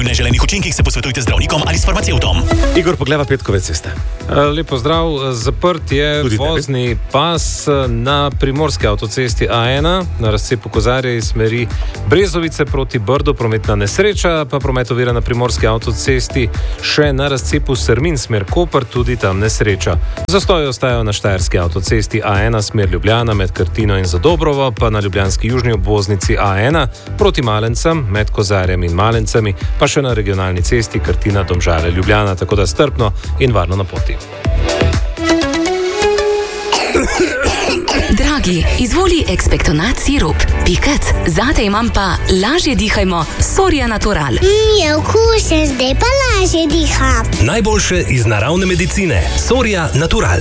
V neželenih učinkih se posvetujte z zdravnikom ali s farmacevtom. Igor, pogleda Petkove ceste. Lepo zdrav, zaprt je Tudi vozni pas na primorski avtocesti A1, na razcepu Kozarje iz smeri Brezovice proti Brdu, prometna nesreča, pa promet ovira na primorski avtocesti še na razcepu Srmin smer Koper, tudi tam nesreča. Zastoji ostajajo na štajerski avtocesti A1 smer Ljubljana med Krtino in Zadobrovo, pa na ljubljanski južni obvoznici A1 proti Malencem med Kozarjem in Malencami, pa še na regionalni cesti Krtina Domžale Ljubljana, tako da strpno in varno na poti. Dragi, izvoli ekspektonat sirup. Pikac, zate imam pa lažje dihajmo Soria Natural. Je okusen, zdaj pa lažje diham. Najboljše iz naravne medicine. Soria Natural.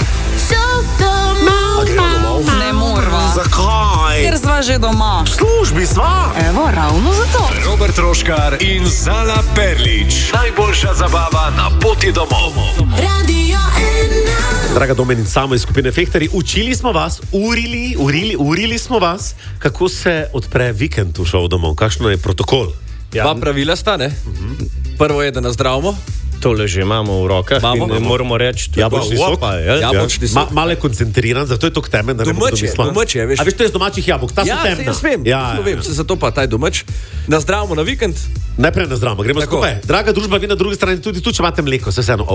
Ne morva. Zakaj? Ker sva že doma. V službi sva. Evo, ravno zato. Robert Roškar in Zala Perlič. Najboljša zabava na poti domov. Radio 1. Draga Domen in Samo iz skupine Fehterji, učili smo vas, urili smo vas, kako se odpre vikend v šov domov, kakšno je protokol. Dva pravila sta, ne? Prvo je, da nas zdravimo. Tole že imamo v rokah in ne moramo reči, da Jabolčni sok. Jabolčni sok. Malo je koncentriran, zato je to k temen, da ne bomo domislili. Domač je, veš. A veš, to je z domačih jabolk, ta so temna. Jaz vem, vem, se zato pa taj domač. Nas zdravimo na vikend. Najprej nas zdravimo, gremo Tako. skupaj. Draga družba, vi na drugi strani tudi tu, če imate mleko, se vseeno.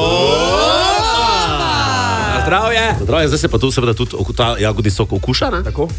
Na zdravje. Zdravje, zdaj se pa tu seveda tudi ta jagodi sok okuša, ne? Tako.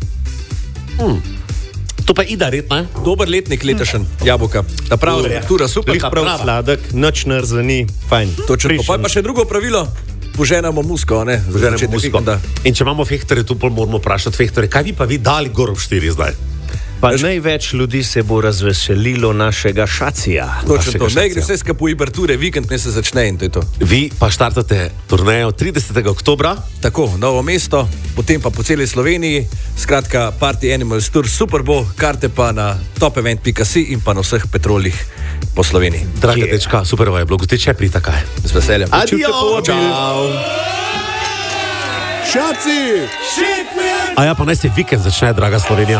To pa ida red, ne? Dober letnik letošen jabolka. Ta prav, tura super. Lih prav sladek, nič narzani, fajn. Točno, pa še drugo pravilo. Poženamo musko, ne? Poženemo musko. In če imamo Fehterje, tu pol moramo vprašati Fehterje, kaj bi pa vi dali gor ob 4 zdaj? Pa največ ljudi se bo razveselilo našega šacija. Točno to. Ne gre vse skapo Iberture, vikend ne se začne in to je to. Vi pa štartate turnejo 30. oktobra. Tako, Novo mesto, potem pa po celi Sloveniji, skratka Party Animals Tour Super bo, karte pa na topevent.si in pa na vseh petrolih po Sloveniji. Draga dečka, super je bilo, gosti če pritakaj. Z veseljem. Adijo! Čau! Šaci! A ja, pa naj se vikend začne, draga Slovenija.